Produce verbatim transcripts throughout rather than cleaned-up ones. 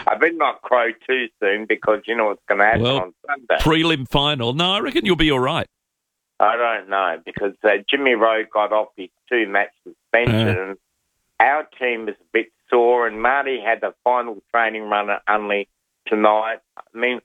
I better not crow too soon because you know what's going to happen Well, on Sunday. Prelim final. No, I reckon you'll be all right. I don't know because uh, Jimmy Rowe got off his two-match suspension Uh. and our team is a bit sore and Marty had the final training run at Unley tonight. I mean,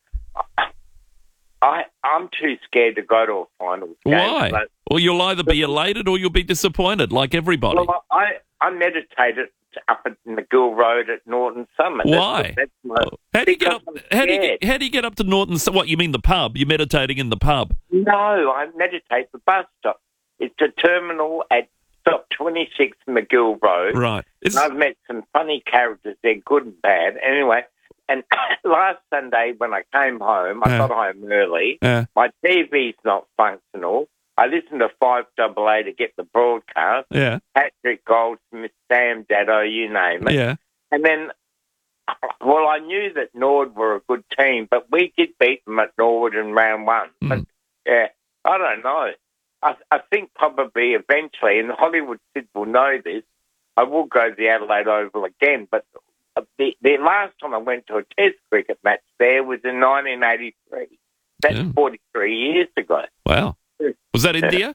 I, I'm too scared to go to a finals game. Why? But, Well, you'll either be elated or you'll be disappointed, like everybody. well, I, I meditated up at McGill Road at Norton Summit. Why? That's, that's my, How do you get up? because How do you scared. get, how do you get up to Norton? Su- What you mean the pub? You're meditating in the pub? No, I meditate the bus stop. It's a terminal at stop twenty-six McGill Road. Right. It's, I've met some funny characters. They're good and bad. Anyway, and last Sunday when I came home, I Yeah. got home early. uh, My T V's not functional. I listened to five double A to get the broadcast. yeah, Patrick Goldsmith, Sam Daddo, you name it. yeah. And then, well, I knew that Nord were a good team, but we did beat them at Norwood in round one. Mm. But, yeah, I don't know. I, I think probably eventually, and Hollywood Sid will know this, I will go to the Adelaide Oval again. But the, the last time I went to a Test cricket match there was in nineteen eighty-three. That's Yeah. forty-three years ago. Wow. Was that India?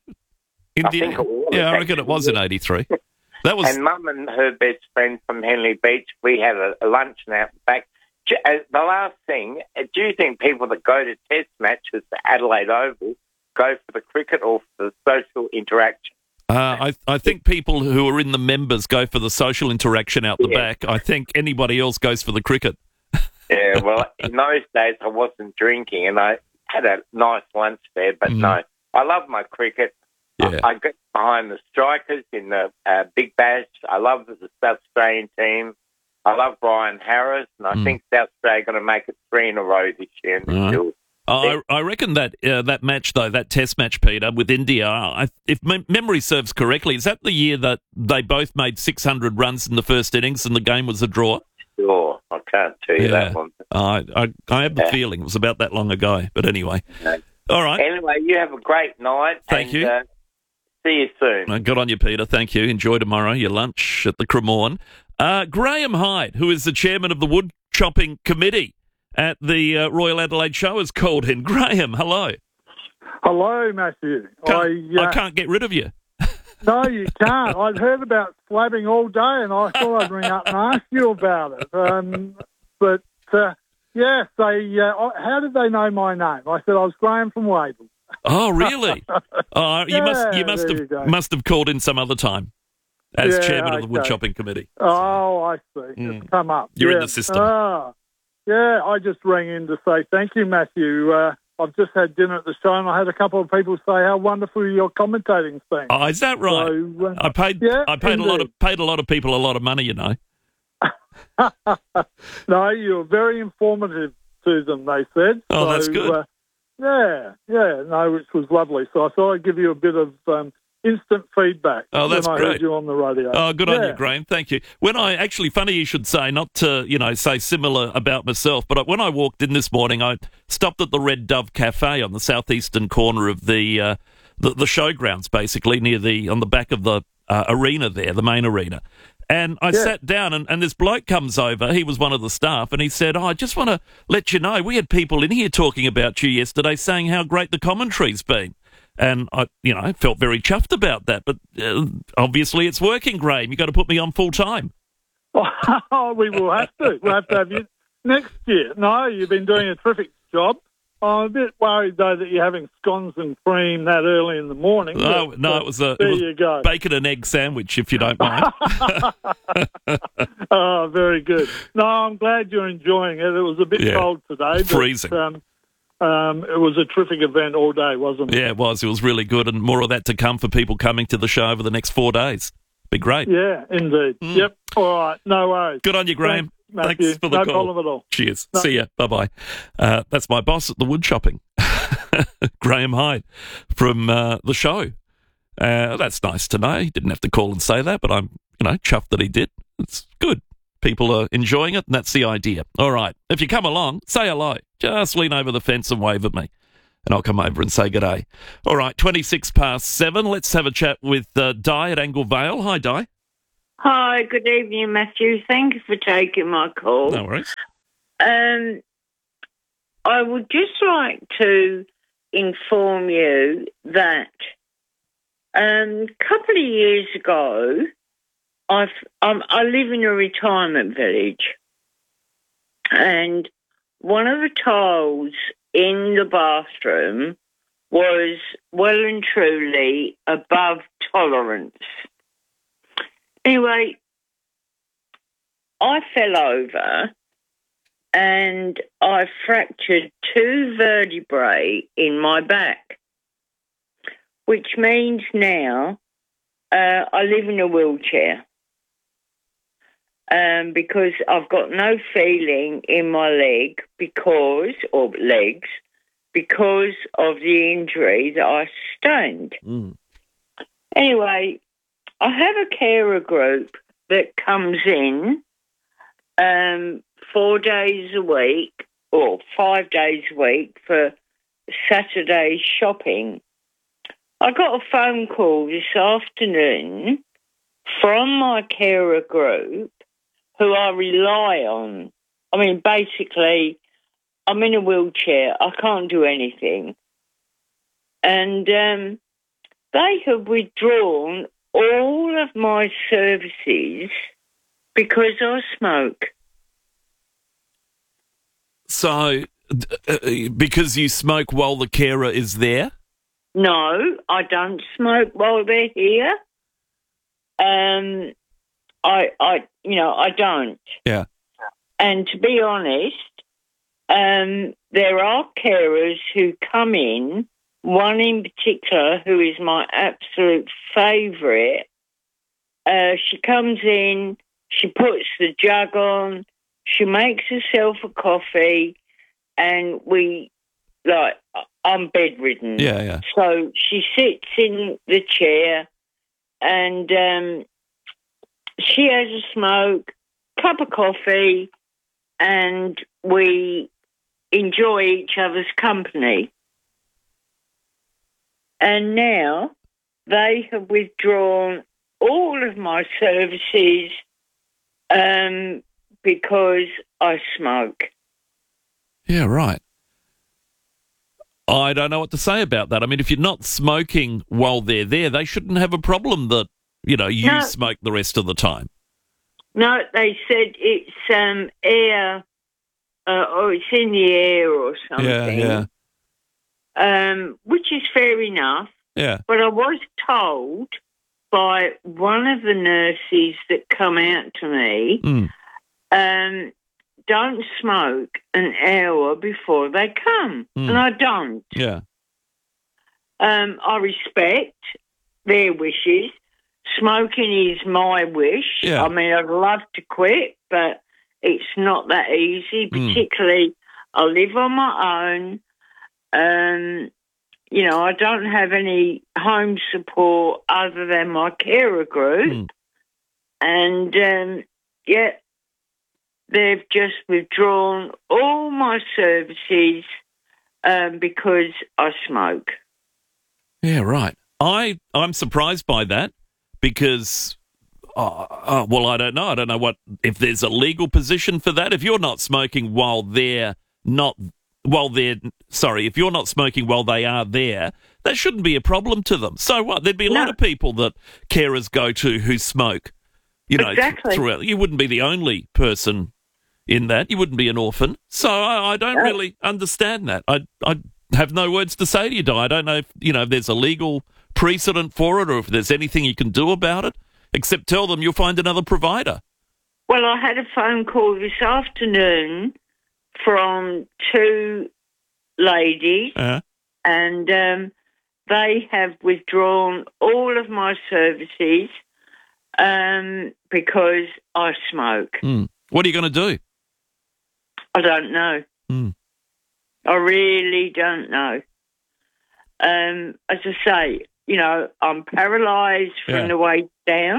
India? think it was, yeah, I reckon it was in actually. eighty-three. That was. And Mum and her best friend from Henley Beach, we had a, a luncheon out the back. J- uh, The last thing, uh, do you think people that go to Test matches at Adelaide Oval go for the cricket or for the social interaction? Uh, I, I think people who are in the members go for the social interaction out the Yeah. back. I think anybody else goes for the cricket. Yeah, well, in those days I wasn't drinking and I had a nice lunch there, but Mm. no, I love my cricket. Yeah. I, I get behind the strikers in the uh, Big Bash. I love the South Australian team. I love Brian Harris, and I Mm. think South Australia are going to make it three in a row this year. in the Right. Shield. Oh, I, I reckon that uh, that match, though, that test match, Peter, with India, I, if mem- memory serves correctly, is that the year that they both made six hundred runs in the first innings and the game was a draw? Sure, I can't tell you Yeah. that one. Uh, I, I have the Yeah. feeling it was about that long ago. But anyway. No. All right. Anyway, you have a great night. Thank and, you. Uh, see you soon. Uh, Good on you, Peter. Thank you. Enjoy tomorrow, your lunch at the Cremorne. Uh, Graham Hyde, who is the chairman of the Wood Chopping Committee at the uh, Royal Adelaide Show, has called in. Graham, hello. Hello, Matthew. Can't, I, uh, I can't get rid of you. No, you can't. I'd heard about slabbing all day, and I thought I'd ring up and ask you about it. Um, but uh, yes, they. Uh, how did they know my name? I said I was Graham from Wavell. Oh, really? Oh, you must you Yeah, must there you have go. must have called in some other time as Yeah, chairman of the Wood okay. Chopping Committee. Oh, I see. Mm. It's come up. You're in Yeah. the system. Ah, yeah, I just rang in to say thank you, Matthew. Uh, I've just had dinner at the show, and I had a couple of people say how wonderful your commentating's been. Oh, is that right? So, uh, I paid yeah, I paid a lot of indeed. paid a lot of people a lot of money, you know. No, you were very informative to them, they said. Oh, that's So, good. Uh, yeah, yeah, no, which was lovely. So I thought I'd give you a bit of um, instant feedback Oh, that's when I great. heard you on the radio. Oh, good on Yeah. you, Graham. Thank you. When I actually, funny you should say, not to you know say similar about myself, but when I walked in this morning, I stopped at the Red Dove Cafe on the southeastern corner of the uh, the, the showgrounds, basically near the on the back of the uh, arena there, the main arena. And I Yeah. sat down, and, and this bloke comes over. He was one of the staff, and he said, oh, I just want to let you know, we had people in here talking about you yesterday, saying how great the commentary's been. And I, you know, felt very chuffed about that. But uh, obviously, it's working, Graham. You've got to put me on full time. Oh, we will have to. We'll have to have you next year. No, you've been doing a terrific job. I'm a bit worried, though, that you're having scones and cream that early in the morning. No, but, no, uh, it was a there it was you go. bacon and egg sandwich, if you don't mind. Oh, very good. No, I'm glad you're enjoying it. It was a bit Yeah. cold today. But, Freezing. Um, um, it was a terrific event all day, wasn't it? Yeah, it was. It was really good, and more of that to come for people coming to the show over the next four days. Be great. Yeah, indeed. Mm. Yep. All right. No worries. Good on you, Graham. Thanks, Matthew. Thanks for the no call. problem at all. Cheers. No. See ya. Bye-bye. Uh, that's my boss at the Wood Chopping, Graham Hyde, from uh, the show. Uh, that's nice to know. He didn't have to call and say that, but I'm, you know, chuffed that he did. It's good. People are enjoying it, and that's the idea. All right. If you come along, say hello. Just lean over the fence and wave at me, and I'll come over and say good day. All right, twenty-six past seven. Let's have a chat with uh, Di at Angle Vale. Hi, Di. Hi, good evening, Matthew. Thank you for taking my call. No worries. Um, I would just like to inform you that um, a couple of years ago, I've, um, I live in a retirement village, and one of the tiles in the bathroom was well and truly above tolerance. Anyway, I fell over and I fractured two vertebrae in my back, which means now uh, I live in a wheelchair um, because I've got no feeling in my leg because, or legs, because of the injury that I sustained. Mm. Anyway, I have a carer group that comes in um, four days a week or five days a week for Saturday shopping. I got a phone call this afternoon from my carer group who I rely on. I mean, basically, I'm in a wheelchair. I can't do anything. And um, they have withdrawn all of my services because I smoke. So, uh, because you smoke while the carer is there? No, I don't smoke while they're here. Um, I, I, you know, I don't. Yeah. And to be honest, um, there are carers who come in. One in particular, who is my absolute favourite. Uh, she comes in, she puts the jug on, she makes herself a coffee, and we, like, I'm bedridden. Yeah, yeah. So she sits in the chair and um, she has a smoke, cup of coffee, and we enjoy each other's company. And now they have withdrawn all of my services um, because I smoke. Yeah, right. I don't know what to say about that. I mean, if you're not smoking while they're there, they shouldn't have a problem that, you know, you No. smoke the rest of the time. No, they said it's um, air, uh, or it's in the air or something. Yeah, yeah, Um, which is fair enough. yeah. But I was told by one of the nurses that come out to me, Mm. um, don't smoke an hour before they come. Mm. And I don't. Yeah. Um, I respect their wishes. Smoking is my wish. Yeah. I mean, I'd love to quit, but it's not that easy, Mm. particularly I live on my own. Um, you know, I don't have any home support other than my carer group. Mm. And, um, yeah, they've just withdrawn all my services um, because I smoke. Yeah, right. I, I'm surprised by that because, uh, uh, well, I don't know. I don't know what if there's a legal position for that. If you're not smoking while they're not, while they're, sorry, if you're not smoking while they are there, that shouldn't be a problem to them. So what? There'd be a No. lot of people that carers go to who smoke, you know, th- Exactly. throughout. You wouldn't be the only person in that. You wouldn't be an orphan. So I, I don't No. really understand that. I, I have no words to say to you, Di. I don't know if, you know, if there's a legal precedent for it or if there's anything you can do about it, except tell them you'll find another provider. Well, I had a phone call this afternoon from two ladies, Uh, and um, they have withdrawn all of my services um, because I smoke. hmm. What are you going to do? I don't know. Hmm. I really don't know. Um, as I say, you know, I'm paralysed from Yeah. the waist down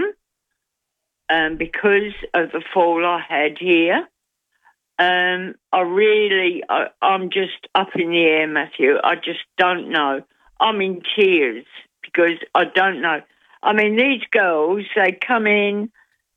um, because of the fall I had here. Um, I really, I, I'm just up in the air, Matthew. I just don't know. I'm in tears because I don't know. I mean, these girls, they come in,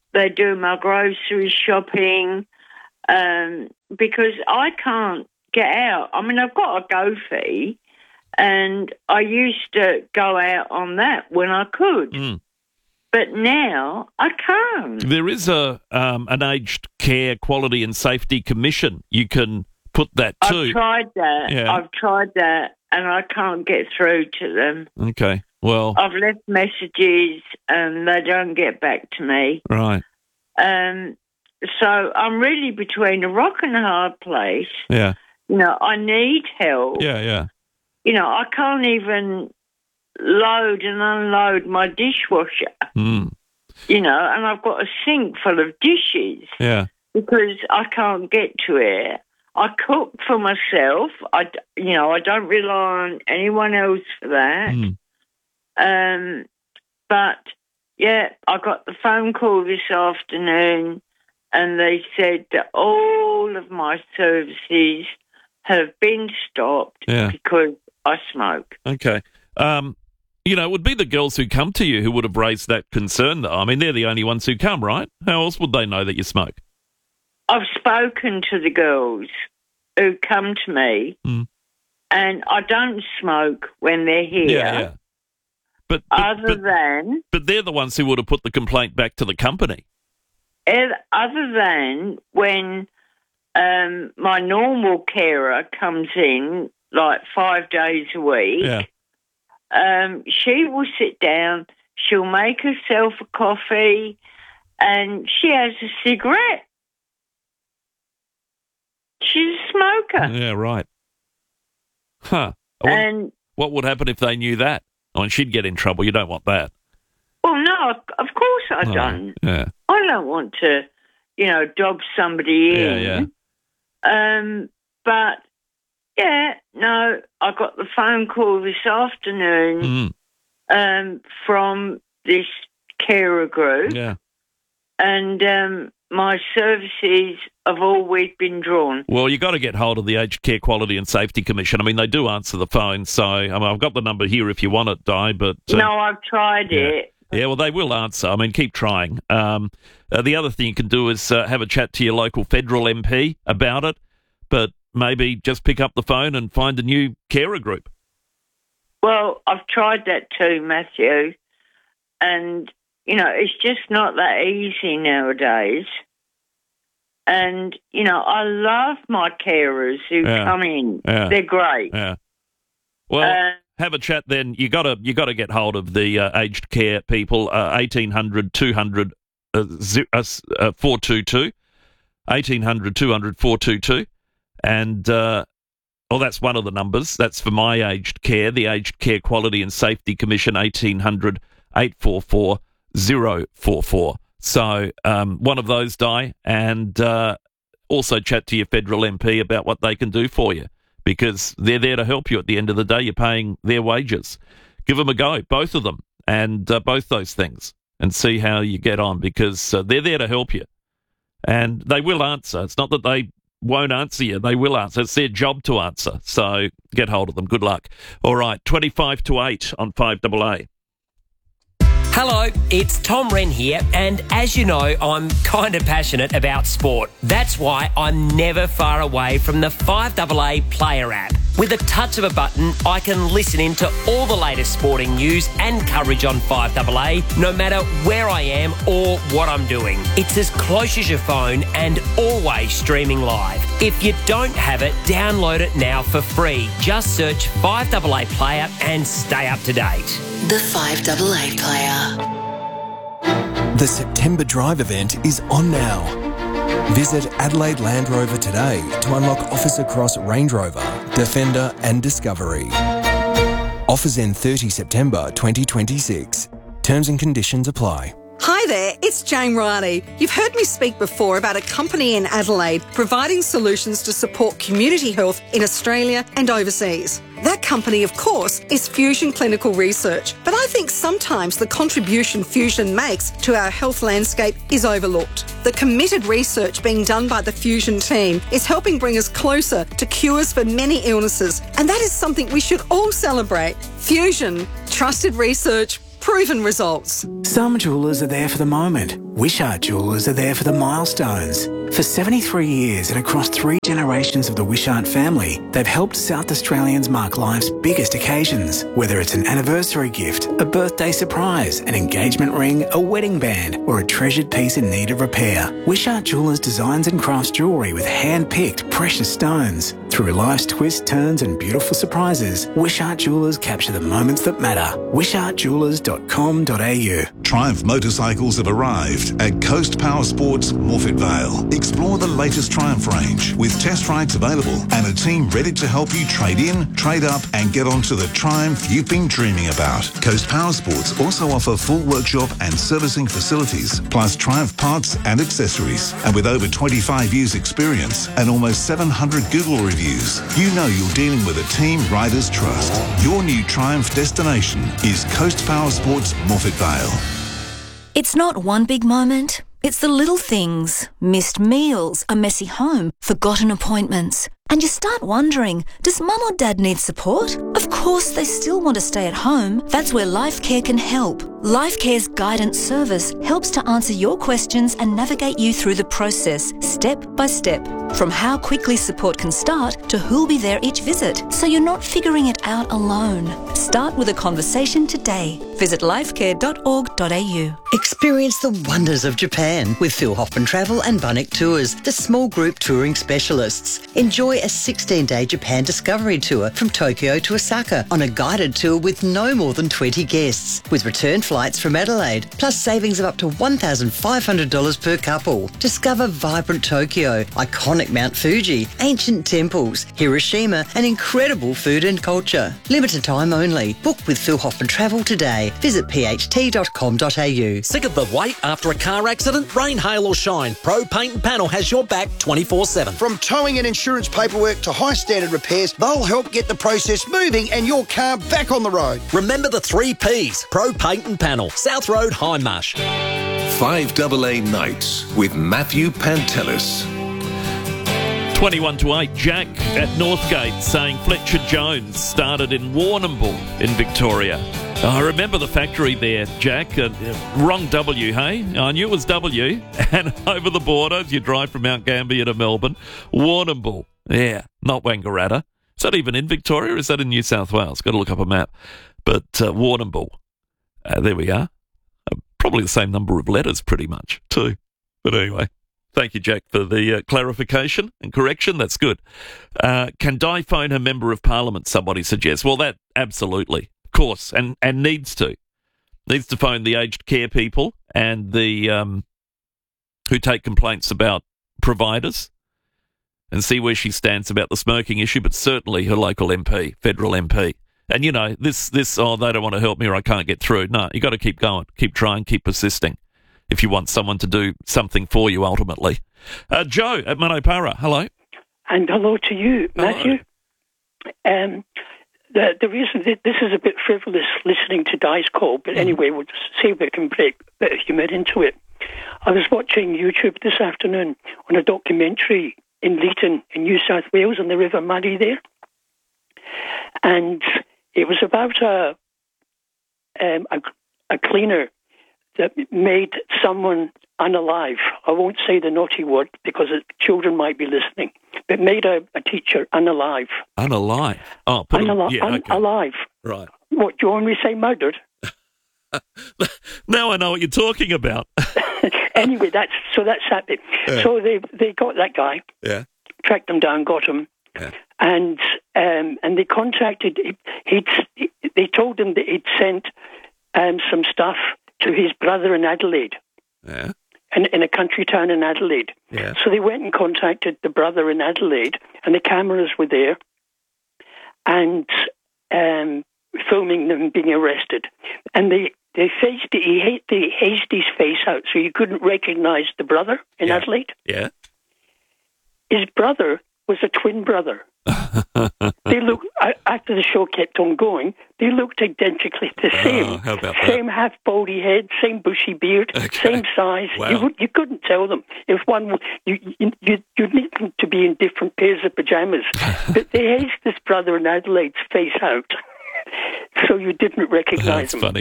they do my grocery shopping, um, because I can't get out. I mean, I've got a go fee, and I used to go out on that when I could. Mm. But now I can't. There is a um, an aged care quality and safety commission. You can put that to. I've tried that. Yeah. I've tried that, and I can't get through to them. Okay. Well. I've left messages, and they don't get back to me. Right. Um. So I'm really between a rock and a hard place. Yeah. You know, I need help. Yeah. Yeah. You know, I can't even load and unload my dishwasher. Mm. You know, and I've got a sink full of dishes. Yeah. Because I can't get to it. I cook for myself. I, you know, I don't rely on anyone else for that. Mm. Um, but yeah, I got the phone call this afternoon, and they said that all of my services have been stopped Yeah. because I smoke. Okay. Um, you know, it would be the girls who come to you who would have raised that concern, though. I mean, they're the only ones who come, right? How else would they know that you smoke? I've spoken to the girls who come to me, Mm. and I don't smoke when they're here. Yeah, yeah. But, but, Other but, than, but they're the ones who would have put the complaint back to the company. other than when um, my normal carer comes in, like five days a week, Yeah. um, she will sit down, she'll make herself a coffee, and she has a cigarette. She's a smoker. Yeah, right. Huh. I wonder And, what would happen if they knew that? I mean, she'd get in trouble. You don't want that. well, no, of course I Oh, don't. Yeah. I don't want to, you know, dob somebody Yeah, in. Um, but, yeah, no, I got the phone call this afternoon Mm. um, from this carer group, Yeah. and um, my services have always been drawn. Well, you got to get hold of the Aged Care Quality and Safety Commission. I mean, they do answer the phone, so I mean, I've got the number here if you want it, Di. But uh, No, I've tried yeah. it. Yeah, well, they will answer. I mean, keep trying. Um, uh, the other thing you can do is uh, have a chat to your local federal M P about it, but maybe just pick up the phone and find a new carer group. Well, I've tried that too, Matthew, and, you know, it's just not that easy nowadays. And, you know, I love my carers who Yeah. come in. Yeah. They're great. Yeah. Well, Uh, have a chat then. You got to you got to get hold of the uh, aged care people. Uh, eighteen hundred two hundred four two two, eighteen hundred two hundred four two two, and uh, well, that's one of the numbers. That's for my aged care, the Aged Care Quality and Safety Commission, eighteen hundred eight four four zero four four. So um, one of those, Di, and uh, also chat to your federal M P about what they can do for you, because they're there to help you at the end of the day. You're paying their wages. Give them a go, both of them, and uh, both those things, and see how you get on, because uh, they're there to help you. And they will answer. It's not that they won't answer you. They will answer. It's their job to answer. So get hold of them. Good luck. All right, twenty-five to eight on five A A. Hello, it's Tom Wren here, and as you know, I'm kind of passionate about sport. That's why I'm never far away from the five A A Player app. With a touch of a button, I can listen in to all the latest sporting news and coverage on five A A, no matter where I am or what I'm doing. It's as close as your phone and always streaming live. If you don't have it, download it now for free. Just search five A A Player and stay up to date. The five A A Player. The September Drive event is on now. Visit Adelaide Land Rover today to unlock offers across Range Rover, Defender and Discovery. Offers end thirtieth September twenty twenty-six. Terms and conditions apply. Hi there, it's Jane Riley. You've heard me speak before about a company in Adelaide providing solutions to support community health in Australia and overseas. That company, of course, is Fusion Clinical Research, but I think sometimes the contribution Fusion makes to our health landscape is overlooked. The committed research being done by the Fusion team is helping bring us closer to cures for many illnesses, and that is something we should all celebrate. Fusion, trusted research, proven results. Some jewellers are there for the moment. Wishart Jewellers are there for the milestones. For seventy-three years and across three generations of the Wishart family, they've helped South Australians mark life's biggest occasions. Whether it's an anniversary gift, a birthday surprise, an engagement ring, a wedding band, or a treasured piece in need of repair, Wishart Jewellers designs and crafts jewellery with hand-picked precious stones. Through life's twists, turns and beautiful surprises, Wishart Jewellers capture the moments that matter. wishart jewellers dot com dot a u. Triumph motorcycles have arrived at Coast Power Sports, Morphett Vale. Explore the latest Triumph range with test rides available and a team ready to help you trade in, trade up and get onto the Triumph you've been dreaming about. Coast Power Sports also offer full workshop and servicing facilities, plus Triumph parts and accessories. And with over twenty-five years experience and almost seven hundred Google reviews, you know you're dealing with a team riders trust. Your new Triumph destination is Coast Power Sports, Morphett Vale. It's not one big moment. It's the little things. Missed meals, a messy home, forgotten appointments. And you start wondering, does mum or dad need support? Of course they still want to stay at home. That's where LifeCare can help. LifeCare's guidance service helps to answer your questions and navigate you through the process, step by step. From how quickly support can start to who'll be there each visit, so you're not figuring it out alone. Start with a conversation today. Visit lifecare dot org dot a u. Experience the wonders of Japan with Phil Hoffman Travel and Bunnik Tours, the small group touring specialists. Enjoy a sixteen-day Japan discovery tour from Tokyo to Osaka on a guided tour with no more than twenty guests, with return flights from Adelaide, plus savings of up to one thousand five hundred dollars per couple. Discover vibrant Tokyo, iconic Mount Fuji, ancient temples, Hiroshima, and incredible food and culture. Limited time only. Book with Phil Hoffman Travel today. Visit p h t dot com dot a u. Sick of the wait after a car accident? Rain, hail or shine, Pro Paint and Panel has your back twenty-four seven. From towing and insurance paperwork to high standard repairs, they'll help get the process moving and your car back on the road. Remember the three P's. Pro Paint and Panel, South Road, Hindmarsh. five double A Nights with Matthew Pantelis. twenty-one to eight, Jack at Northgate saying Fletcher Jones started in Warrnambool in Victoria. I remember the factory there, Jack. Uh, wrong W, hey? I knew it was W. And over the border, as you drive from Mount Gambier to Melbourne, Warrnambool. Yeah, not Wangaratta. Is that even in Victoria or is that in New South Wales? Got to look up a map. But uh, Warrnambool. Uh, there we are. Uh, probably the same number of letters pretty much, too. But anyway. Thank you, Jack, for the uh, clarification and correction. That's good. Uh, can Di phone her Member of Parliament, somebody suggests? Well, that absolutely, of course, and, and needs to. Needs to phone the aged care people and the um, who take complaints about providers and see where she stands about the smoking issue, but certainly her local M P, federal M P. And, you know, this, this oh, they don't want to help me or I can't get through. No, you got to keep going, keep trying, keep persisting. If you want someone to do something for you, ultimately. Uh, Joe at Manopara, hello. And hello to you, Matthew. Um, the, the reason that this is a bit frivolous listening to Di's call, but mm. anyway, we'll just see if we can break a bit of humour into it. I was watching YouTube this afternoon on a documentary in Leeton in New South Wales on the River Murray there. And it was about a, um, a, a cleaner that made someone unalive. I won't say the naughty word because children might be listening, but made a, a teacher unalive. Unalive? Oh, put Unali- a, yeah, okay. Unalive. Right. What, do you want me to say murdered? Now I know what you're talking about. Anyway, that's so that's happening. Yeah. So they they got that guy. Yeah. Tracked him down, got him. Yeah. And um, and they contacted. He'd they told him that he'd sent um, some stuff to his brother in Adelaide, yeah, in, in a country town in Adelaide. Yeah. So they went and contacted the brother in Adelaide, and the cameras were there, and um, filming them being arrested. And they, they faced he they hazed his face out, so you couldn't recognise the brother in yeah. Adelaide. Yeah. His brother was a twin brother. They look after the show kept on going. They looked identically the same. Oh, how about same that? half baldy head, same bushy beard, okay. same size. Wow. You you couldn't tell them. If one you you you need them to be in different pairs of pajamas. But they hazed this brother in Adelaide's face out, so you didn't recognise That's him. funny.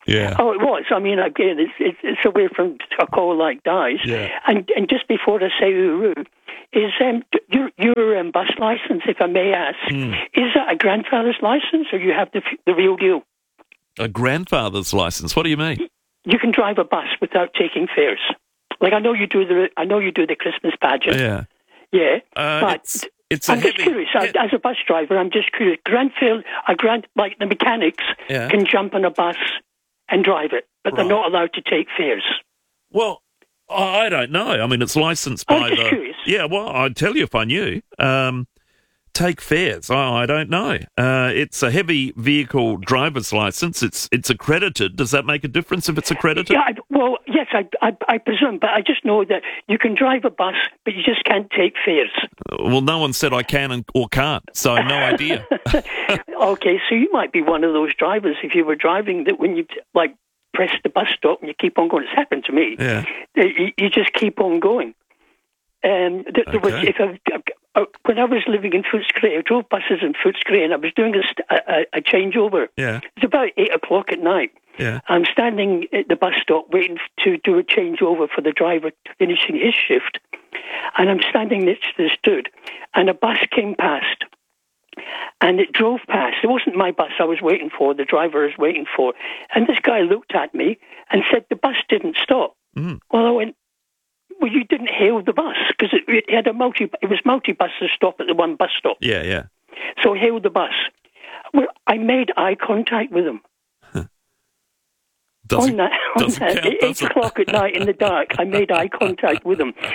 Yeah. Oh, it was. I mean, again, it's it's, it's away from a call like Dice. Yeah. And and just before I say Uru, is um, your your um, bus license, if I may ask, Mm. is that a grandfather's license, or you have the the real deal? A grandfather's license. What do you mean? You can drive a bus without taking fares. Like I know you do the I know you do the Christmas pageant. Yeah. Yeah. Uh, but it's it's a I'm just heavy. curious. As, as a bus driver, I'm just curious. Grandfield, a grand like the mechanics Yeah. can jump on a bus and drive it, but they're Right. not allowed to take fares. Well, I don't know. I mean, it's licensed I'm by just the. curious. Yeah, well, I'd tell you if I knew. Um, take fares. Oh, I don't know. Uh, it's a heavy vehicle driver's license. It's it's accredited. Does that make a difference if it's accredited? Yeah, I, well, yes, I, I, I presume, but I just know that you can drive a bus, but you just can't take fares. Well, no one said I can and, or can't, so no idea. Okay, so you might be one of those drivers if you were driving that when you like press the bus stop and you keep on going. It's happened to me. Yeah. You, you just keep on going. Um, there, there was, Okay. if I, uh, when I was living in Footscray, I drove buses in Footscray, and I was doing a, st- a, a changeover. Yeah. It's about eight o'clock at night. Yeah. I'm standing at the bus stop waiting to do a changeover for the driver finishing his shift, and I'm standing next to this dude, and a bus came past, and it drove past. It wasn't my bus I was waiting for, the driver was waiting for, and this guy looked at me and said the bus didn't stop. Mm. Well, I went, well, you didn't hail the bus, because it, it had a multi, it was multi-buses stop at the one bus stop. Yeah, yeah. So I hailed the bus. Well, I made eye contact with him. Doesn't- on that, on doesn't that count, at does eight it? o'clock at night in the dark, I made eye contact with him.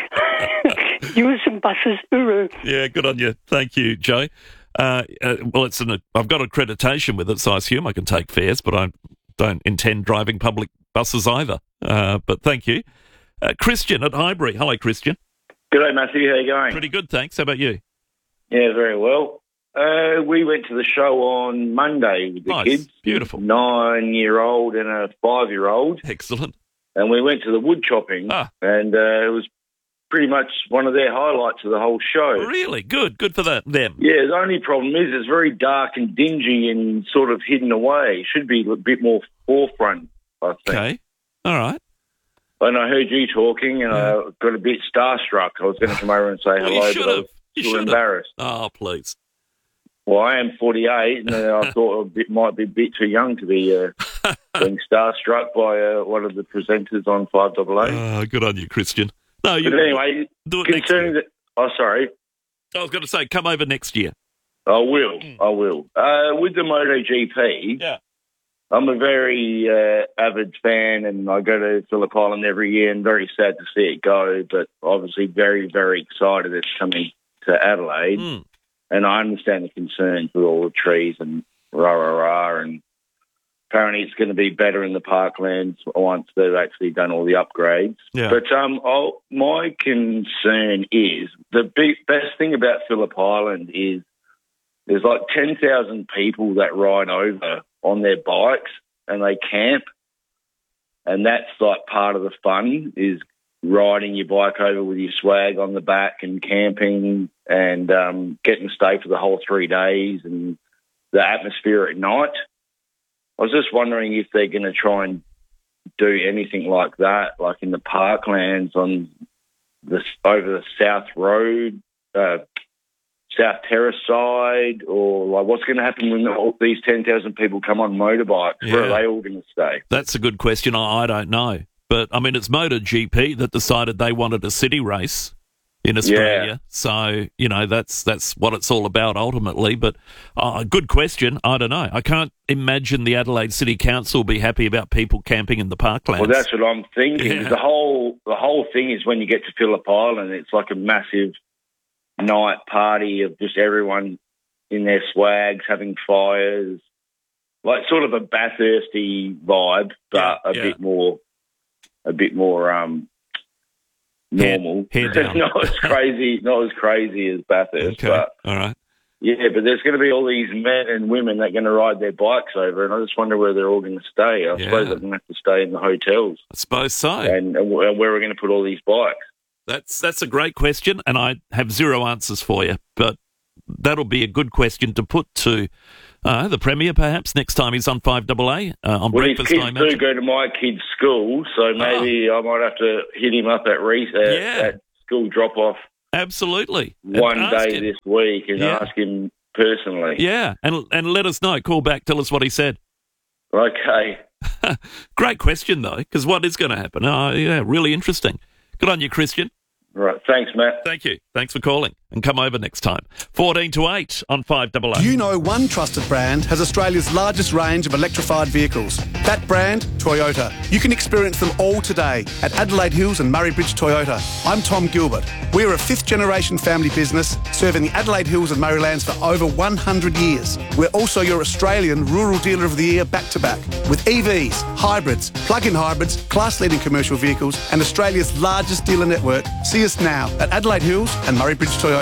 Using buses, uru. Yeah, good on you. Thank you, Joe. Uh, uh, well, it's an, I've got accreditation with it, so I assume I can take fares, but I don't intend driving public buses either. Uh, but thank you. Uh, Christian at Highbury. Hello, Christian. G'day, Matthew. How you going? Pretty good, thanks. How about you? Yeah, very well. Uh, we went to the show on Monday with the Nice. kids. Beautiful. Nine-year-old and a five-year-old. Excellent. And we went to the wood chopping, Ah. and uh, it was pretty much one of their highlights of the whole show. Really? Good. Good for that. Them. Yeah, the only problem is it's very dark and dingy and sort of hidden away. It should be a bit more forefront, I think. Okay. All right. And I heard you talking, and I got a bit starstruck. I was going to come over and say Well, you hello, should but I have. was You still should have. embarrassed. Oh, please. Well, I am forty-eight, and uh, I thought it bit- might be a bit too young to be uh, being starstruck by uh, one of the presenters on five double A. Oh, good on you, Christian. No, you. But anyway, do it next concerning year. that, oh, sorry, I was going to say, come over next year. I will, I will. Uh, with the MotoGP, Yeah. I'm a very uh, avid fan, and I go to Phillip Island every year, and very sad to see it go, but obviously very, very excited it's coming to Adelaide. Mm. And I understand the concerns with all the trees and rah, rah, rah, and apparently it's going to be better in the parklands once they've actually done all the upgrades. Yeah. But um, oh, my concern is the big, best thing about Phillip Island is there's like ten thousand people that ride over on their bikes and they camp, and that's like part of the fun is riding your bike over with your swag on the back and camping and um, getting to stay for the whole three days and the atmosphere at night. I was just wondering if they're going to try and do anything like that, like in the parklands on the over the South Road, uh, South Terrace side, or like what's going to happen when all these ten thousand people come on motorbikes? Where Yeah. are they all going to stay? That's a good question. I, I don't know. But, I mean, it's MotoGP that decided they wanted a city race in Australia. Yeah. So, you know, that's that's what it's all about ultimately. But uh, good question. I don't know. I can't imagine the Adelaide City Council will be happy about people camping in the parklands. Well, that's what I'm thinking. Yeah. The whole the whole thing is when you get to Phillip Island, it's like a massive night party of just everyone in their swags having fires, like sort of a Bathursty vibe, but Yeah, a yeah. bit more, a bit more um, normal. Hair- hair down. Not as crazy, not as crazy as Bathurst, Okay. but All right. yeah. But there's going to be all these men and women that are going to ride their bikes over, and I just wonder where they're all going to stay. I Yeah. suppose they're going to have to stay in the hotels. I suppose so. And, and where we're going to put all these bikes. That's that's a great question, and I have zero answers for you. But that'll be a good question to put to Uh, the Premier, perhaps, next time he's on five double A uh, on Well, his breakfast, I kids imagine. do go to my kid's school, so maybe I might have to hit him up at, re- uh, Yeah. at school drop-off Absolutely. one And ask day him. this week and Yeah. ask him personally. Yeah, and and let us know. Call back, tell us what he said. Okay. Great question, though, because what is going to happen? Oh, yeah, really interesting. Good on you, Christian. Right. Thanks, Matt. Thank you. Thanks for calling. And come over next time. fourteen to eight on five double A. Do you know one trusted brand has Australia's largest range of electrified vehicles? That brand, Toyota. You can experience them all today at Adelaide Hills and Murray Bridge Toyota. I'm Tom Gilbert. We're a fifth-generation family business serving the Adelaide Hills and Murraylands for over one hundred years. We're also your Australian Rural Dealer of the Year back-to-back with E Vs, hybrids, plug-in hybrids, class-leading commercial vehicles and Australia's largest dealer network. See us now at Adelaide Hills and Murray Bridge Toyota.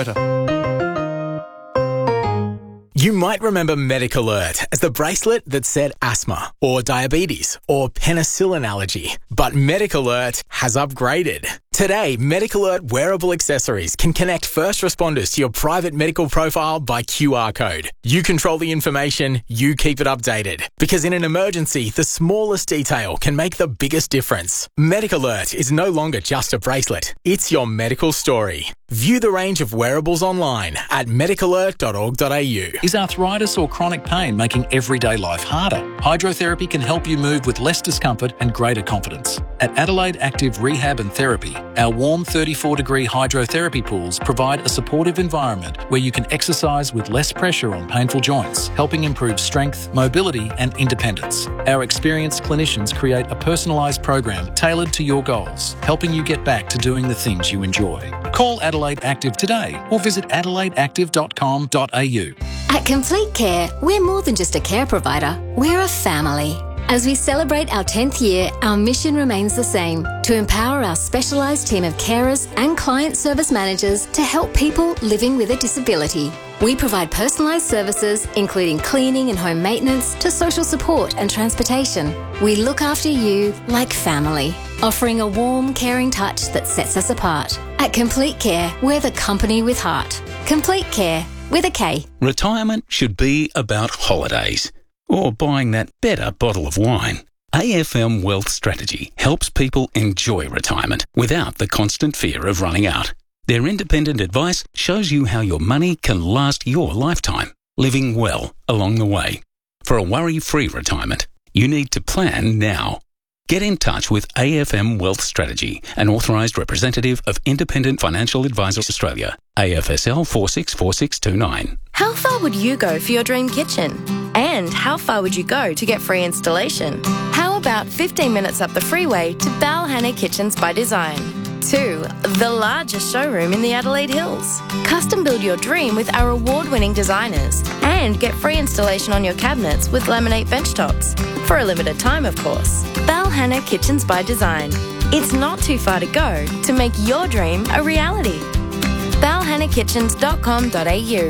You might remember MedicAlert as the bracelet that said asthma or diabetes or penicillin allergy. But MedicAlert has upgraded. Today, MedicAlert wearable accessories can connect first responders to your private medical profile by Q R code. You control the information, you keep it updated. Because in an emergency, the smallest detail can make the biggest difference. MedicAlert is no longer just a bracelet. It's your medical story. View the range of wearables online at medic alert dot org dot a u. Is arthritis or chronic pain making everyday life harder? Hydrotherapy can help you move with less discomfort and greater confidence. At Adelaide Active Rehab and Therapy, our warm thirty-four degree hydrotherapy pools provide a supportive environment where you can exercise with less pressure on painful joints, helping improve strength, mobility and independence. Our experienced clinicians create a personalised program tailored to your goals, helping you get back to doing the things you enjoy. Call Adelaide Active today or visit adelaide active dot com dot a u. At Complete Care, we're more than just a care provider, we're a family. As we celebrate our tenth year, our mission remains the same, to empower our specialised team of carers and client service managers to help people living with a disability. We provide personalised services, including cleaning and home maintenance, to social support and transportation. We look after you like family, offering a warm, caring touch that sets us apart. At Complete Care, we're the company with heart. Complete Care, with a K. Retirement should be about holidays or buying that better bottle of wine. A F M Wealth Strategy helps people enjoy retirement without the constant fear of running out. Their independent advice shows you how your money can last your lifetime, living well along the way. For a worry-free retirement, you need to plan now. Get in touch with A F M Wealth Strategy, an authorised representative of Independent Financial Advisors Australia, A F S L four six four six two nine. How far would you go for your dream kitchen? And how far would you go to get free installation? How about fifteen minutes up the freeway to Balhanna Kitchens by Design? Two, the largest showroom in the Adelaide Hills. Custom build your dream with our award-winning designers and get free installation on your cabinets with laminate benchtops. For a limited time, of course. Balhanna Kitchens by Design. It's not too far to go to make your dream a reality. balhanna kitchens dot com dot a u.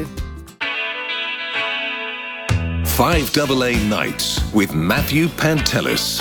five double A Nights with Matthew Pantelis.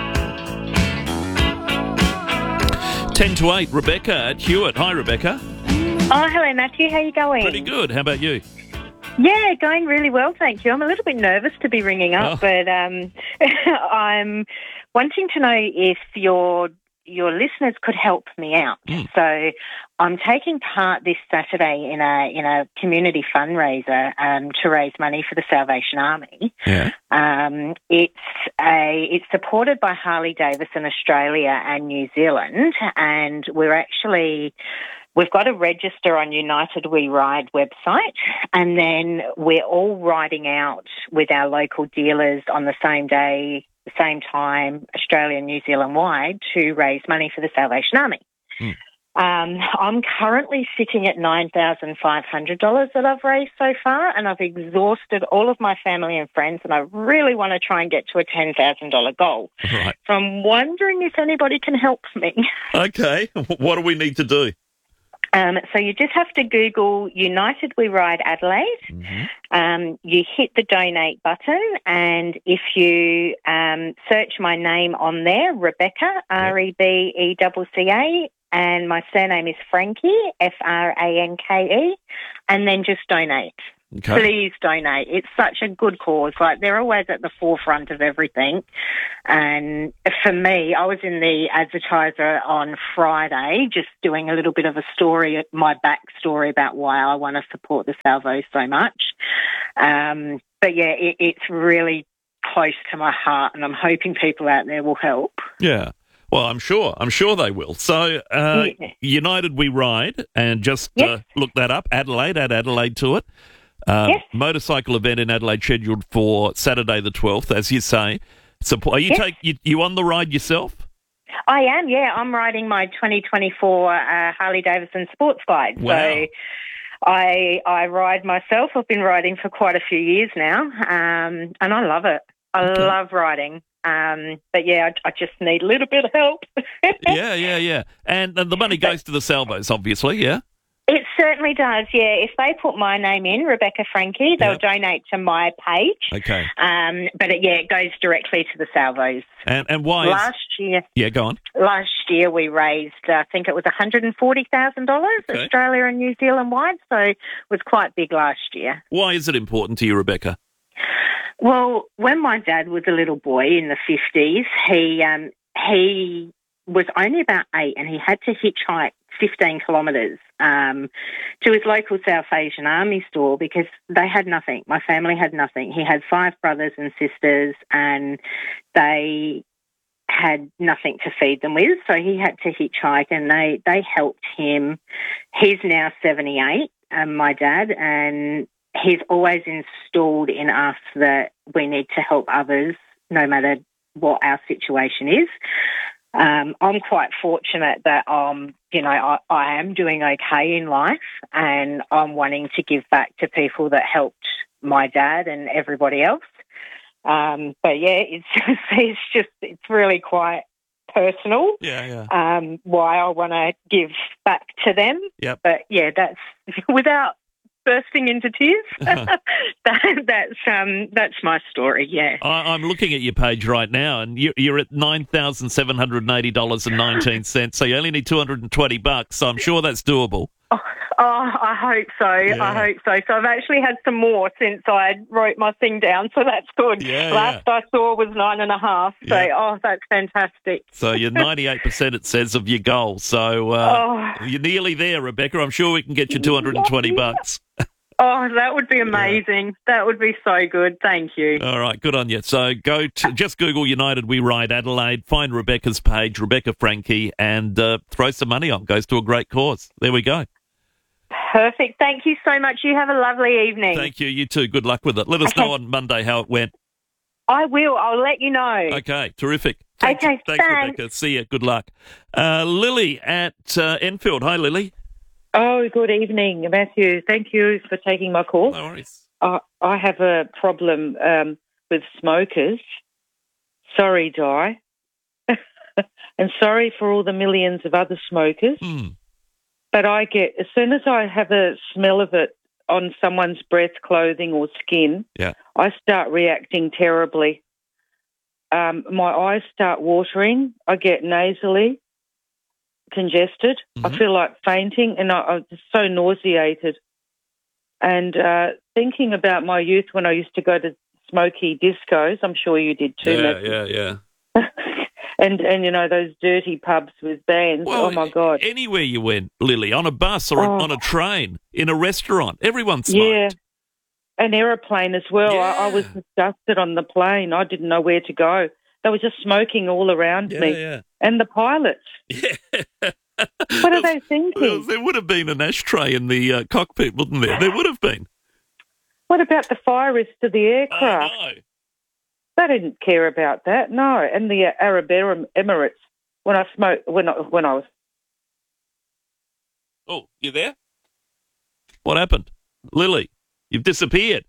ten to eight, Rebecca at Hewitt. Hi, Rebecca. Oh, hello, Matthew. How are you going? Pretty good. How about you? Yeah, going really well, thank you. I'm a little bit nervous to be ringing up, Oh. but um, I'm wanting to know if your your listeners could help me out. Mm. So I'm taking part this Saturday in a in a community fundraiser um, to raise money for the Salvation Army. Yeah. Um, it's a it's supported by Harley Davidson Australia and New Zealand, and we're actually we've got to register on United We Ride website, and then we're all riding out with our local dealers on the same day, the same time, Australia and New Zealand wide, to raise money for the Salvation Army. Mm. Um, I'm currently sitting at nine thousand five hundred dollars that I've raised so far, and I've exhausted all of my family and friends, and I really want to try and get to a ten thousand dollars goal. Right. So I'm wondering if anybody can help me. Okay. What do we need to do? Um, so you just have to Google United We Ride Adelaide. Mm-hmm. Um, you hit the donate button, and if you um, search my name on there, Rebecca, R E B E C C A, and my surname is Frankie, F R A N K E, and then just donate. Okay. Please donate. It's such a good cause. Like, they're always at the forefront of everything. And for me, I was in the Advertiser on Friday, just doing a little bit of a story, my backstory about why I want to support the Salvos so much. Um, but yeah, it, it's really close to my heart, and I'm hoping people out there will help. Yeah. Well, I'm sure. I'm sure they will. So, uh, Yeah. United We Ride, and just Yes. uh, look that up. Adelaide, add Adelaide to it. Uh, Yes. Motorcycle event in Adelaide scheduled for Saturday the twelfth, as you say. So, are you Yes. take you, you on the ride yourself? I am, yeah. I'm riding my twenty twenty-four uh, Harley-Davidson Sports Glide. Wow. So I I ride myself. I've been riding for quite a few years now, um, and I love it. I Okay. love riding. Um, but, yeah, I, I just need a little bit of help. yeah, yeah, yeah. And, and the money goes to the Salvos, obviously, yeah? It certainly does, yeah. If they put my name in, Rebecca Frankie, they'll Yep. donate to my page. Okay. Um, but, it, yeah, it goes directly to the Salvos. And and why is... Last year... Yeah, go on. Last year we raised, uh, I think it was one hundred forty thousand dollars, Okay. Australia and New Zealand wide, so it was quite big last year. Why is it important to you, Rebecca? Well, when my dad was a little boy in the fifties, he um, he was only about eight and he had to hitchhike fifteen kilometres um, to his local South Asian Army store because they had nothing. My family had nothing. He had five brothers and sisters and they had nothing to feed them with, so he had to hitchhike and they, they helped him. He's now seventy-eight, um, my dad, and he's always installed in us that we need to help others no matter what our situation is. Um, I'm quite fortunate that, um, you know, I, I am doing okay in life and I'm wanting to give back to people that helped my dad and everybody else. Um, but, yeah, it's, it's just, it's really quite personal. Yeah, yeah. Um, why I want to give back to them. Yep. But, yeah, that's without bursting into tears. that, that's um, that's my story. Yeah. I, I'm looking at your page right now, and you, you're at nine thousand seven hundred and eighty dollars and nineteen cents. So you only need two hundred and twenty bucks. So I'm sure that's doable. Oh, oh I hope so. Yeah. I hope so. So I've actually had some more since I wrote my thing down. So that's good. Yeah, Last I saw was nine and a half. So Yeah. oh, that's fantastic. So you're ninety-eight percent, it says, of your goal. So uh, Oh. you're nearly there, Rebecca. I'm sure we can get you two hundred and twenty bucks. Oh, that would be amazing. That would be so good. Thank you. All right, good on you. So go to just Google United We Ride Adelaide, find Rebecca's page, Rebecca Frankie, and uh, throw some money on. Goes to a great cause. There we go. Perfect. Thank you so much. You have a lovely evening. Thank you. You too. Good luck with it. Let us Okay. know on Monday how it went. I will. I'll let you know. Okay, terrific. Okay, Thanks, thanks. Rebecca. See you. Good luck. Uh, Lily at uh, Enfield. Hi, Lily. Oh, good evening, Matthew. Thank you for taking my call. No worries. Uh, I have a problem um, with smokers. Sorry, Di. And sorry for all the millions of other smokers. Mm. But I get, as soon as I have a smell of it on someone's breath, clothing or skin, Yeah. I start reacting terribly. Um, my eyes start watering. I get nasally, congested. Mm-hmm. I feel like fainting, and I, I'm just so nauseated. And uh, thinking about my youth when I used to go to smoky discos, I'm sure you did too, Yeah, Matthew. yeah, yeah. And, and, you know, those dirty pubs with bands. Well, oh, my God. Anywhere you went, Lily, on a bus or Oh. on a train, in a restaurant, everyone smoked. Yeah. An aeroplane as well. I, I was disgusted on the plane. I didn't know where to go. They were just smoking all around Yeah, me. yeah. And the pilots. What are they thinking? Well, there would have been an ashtray in the uh, cockpit, wouldn't there? There would have been. What about the fire risk to the aircraft? Oh, no. They didn't care about that, no. And the Arab Emirates, when I smoked, when I, when I was... Oh, you there? What happened? Lily, you've disappeared.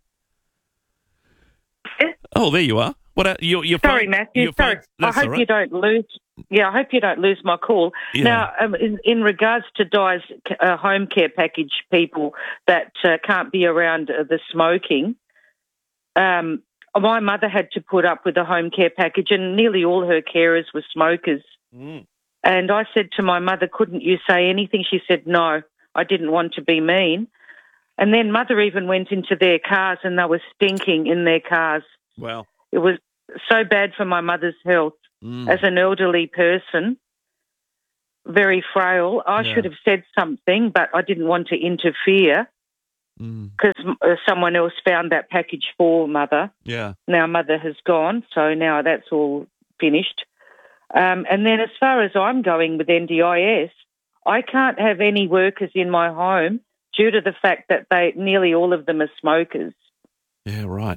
Oh, there you are. What? ha- Your, your Sorry, phone, Matthew. your Sorry. phone- I that's hope all right. you don't lose... Yeah, I hope you don't lose my call. Yeah. Now, um, in, in regards to Di's uh, home care package people that uh, can't be around uh, the smoking, um, my mother had to put up with a home care package, and nearly all her carers were smokers. Mm. And I said to my mother, couldn't you say anything? She said, no, I didn't want to be mean. And then Mother even went into their cars and they were stinking in their cars. Wow. It was so bad for my mother's health. Mm. As an elderly person, very frail, I Yeah. should have said something, but I didn't want to interfere because Mm. someone else found that package for Mother. Yeah. Now Mother has gone, so now that's all finished. Um, and then as far as I'm going with N D I S, I can't have any workers in my home due to the fact that they nearly all of them are smokers. Yeah, right.